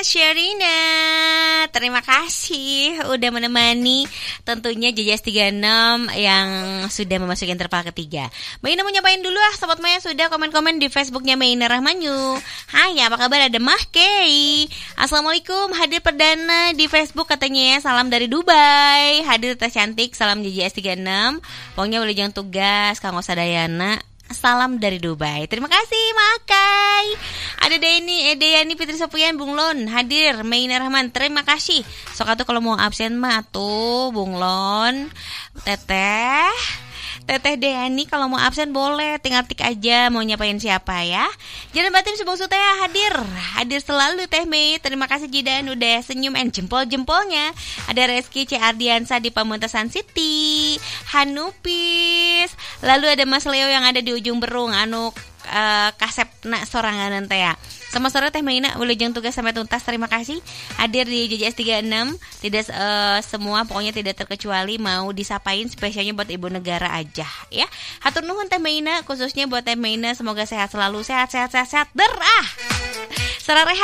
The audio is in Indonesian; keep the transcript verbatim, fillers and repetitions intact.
Sherina. Terima kasih udah menemani tentunya J J S tiga puluh enam yang sudah memasuki interval ketiga. Mbak Ina mau nyapain dulu ah, Sobat Maya sudah komen-komen di Facebooknya Mbak Ina Rahmanyu. Hai, apa kabar? Ada Mah Kei. Assalamualaikum, hadir perdana di Facebook katanya ya. Salam dari Dubai. Hadir Teh Cantik, salam J J S tiga puluh enam. Pokoknya boleh jangan tugas, Kang Osa Dayana. Salam dari Dubai. Terima kasih Makai. Ada Deni, eh, Deyani Fitri Sofian, Bung Lon hadir. Maina Rahman, terima kasih. Sok atuh kalau mau absen mah tuh Bung Lon. Teteh Teteh Deyani kalau mau absen boleh, tinggal tik aja mau nyapain siapa ya. Jalan Batin Subang Sutaya hadir. Hadir selalu Teh Mei. Terima kasih Jidan udah senyum and jempol-jempolnya. Ada Reski C. Ardiansa di Pamentasan City. Hanupis. Lalu ada Mas Leo yang ada di ujung Berung anu uh, kasep nak sorangan teh ya. Sama sore Teh Maina wilujeng tugas sampai tuntas. Terima kasih hadir di J J S tiga puluh enam. Tidak uh, semua pokoknya tidak terkecuali mau disapain spesialnya buat ibu negara aja ya. Hatur nuhun Teh Maina, khususnya buat Teh Maina, semoga sehat selalu, sehat sehat sehat sehat derah. Sarah Rehat